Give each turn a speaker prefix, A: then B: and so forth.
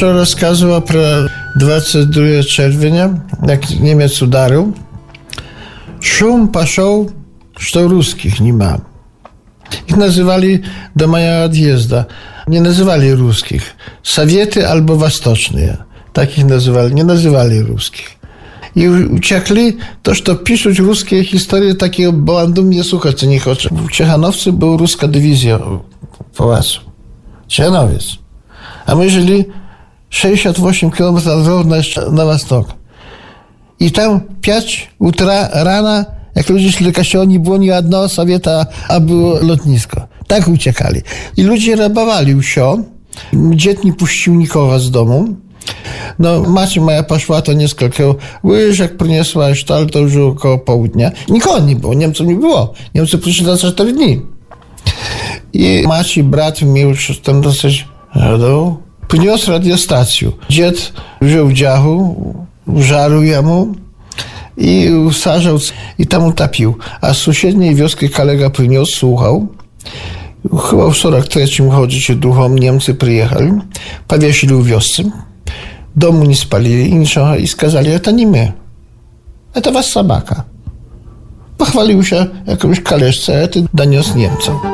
A: Marszał rozkazywał pro 22 czerwca, jak Niemiec udarł, szum poszedł, że ruskich nie ma. Ich nazywali do mojego odjezdu. Nie nazywali ruskich. Sowiety albo Wосточные. Takich nazywali. Nie nazywali ruskich. I uciekli, to że piszуть ruskie historie, takiego błędu mnie słuchać, co nie chcę. W Ciechanowcu była ruska dywizja w pałacu. Ciechanowiec. A my żyli 68 km na wschód. I tam 5 utra rana, jak ludzie szli do kościoła, nie było ni jednego Sowieta, a było lotnisko. Tak uciekali. I ludzie rabowali wsio. Dzied nie puścił nikogo z domu. No, macie moja poszła, to nieskолько łyżek przyniosła, ale to już około południa. Nikogo nie było, Niemców nie było. Niemcy przyszli za 4 dni. I macie brat miał już tam dosyć radą. Przyniósł radiostację. Dzied wziął działu, żarł jemu i usadzał i tam utapił. A z sąsiedniej wioski kolega przyniósł, słuchał. Chyba w 43 chodzicie duchom, Niemcy przyjechali, powiesili w wiosce, domu nie spalili niczego i skazali, to nie my, to was sobaka. Pochwalił się jakąś kaleszce, a ty doniósł Niemcom.